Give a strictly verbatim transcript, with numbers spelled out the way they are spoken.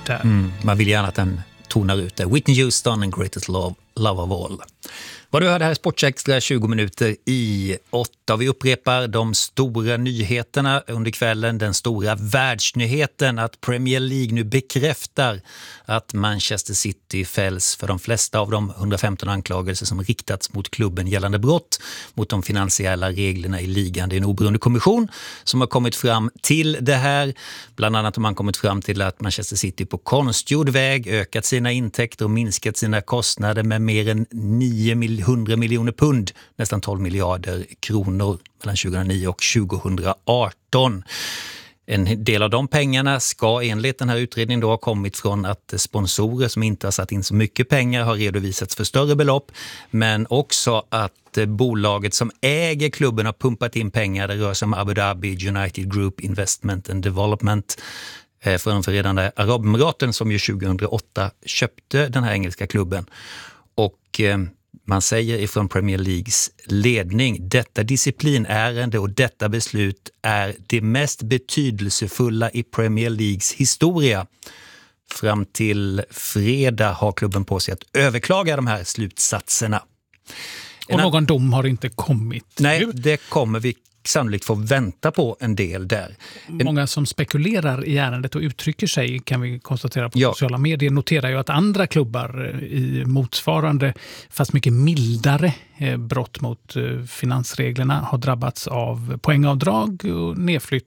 där. Mm, man vill gärna att den tonar ut det. Whitney Houston and Greatest Love, Love of All. Vad du hörde här är Sportextra tjugo minuter i åtta. Vi upprepar de stora nyheterna under kvällen. Den stora världsnyheten att Premier League nu bekräftar att Manchester City fälls för de flesta av de hundrafemton anklagelser som riktats mot klubben gällande brott mot de finansiella reglerna i ligan. Det är en oberoende kommission som har kommit fram till det här. Bland annat har man kommit fram till att Manchester City på konstgjord väg ökat sina intäkter och minskat sina kostnader med mer än niohundra miljoner pund, nästan tolv miljarder kronor mellan tjugohundranio och tjugohundraarton. En del av de pengarna ska enligt den här utredningen då ha kommit från att sponsorer som inte har satt in så mycket pengar har redovisats för större belopp, men också att bolaget som äger klubben har pumpat in pengar. Det rör sig om Abu Dhabi United Group Investment and Development från Förenade Arabemiraten som ju tjugohundraåtta köpte den här engelska klubben. Och man säger ifrån Premier Leagues ledning, detta disciplinärende och detta beslut är det mest betydelsefulla i Premier Leagues historia. Fram till fredag har klubben på sig att överklaga de här slutsatserna. Och någon dom har inte kommit. Nej, det kommer vi sannolikt få vänta på en del där. Många som spekulerar i ärendet och uttrycker sig, kan vi konstatera på ja. sociala medier, noterar ju att andra klubbar i motsvarande, fast mycket mildare brott mot finansreglerna har drabbats av poängavdrag och nedflytt